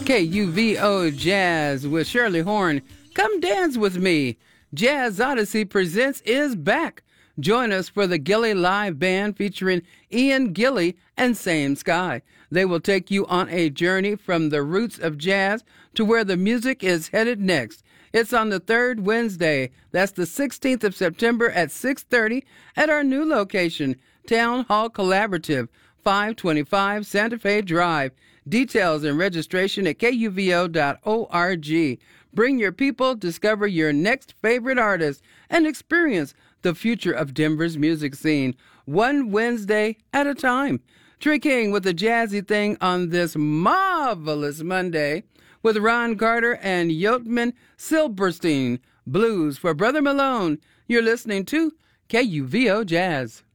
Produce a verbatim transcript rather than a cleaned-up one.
K U V O Jazz with Shirley Horn. Come dance with me. Jazz Odyssey Presents is back. Join us for the Gilly Live Band featuring Ian Gilly and Same Sky. They will take you on a journey from the roots of jazz to where the music is headed next. It's on the third Wednesday. That's the sixteenth of September at six thirty at our new location, Town Hall Collaborative, five twenty-five Santa Fe Drive. Details and registration at K U V O dot org. Bring your people, discover your next favorite artist, and experience the future of Denver's music scene, one Wednesday at a time. Tree King with a jazzy thing on this marvelous Monday with Ron Carter and Yotman Silberstein. Blues for Brother Malone. You're listening to K U V O Jazz.